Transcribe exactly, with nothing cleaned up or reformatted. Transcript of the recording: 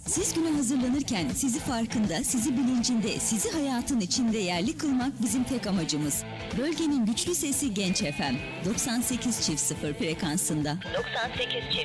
Siz güne hazırlanırken sizi farkında, sizi bilincinde, sizi hayatın içinde yerli kılmak bizim tek amacımız. Bölgenin güçlü sesi Genç F M doksan sekiz çift sıfır frekansında. doksan sekiz çift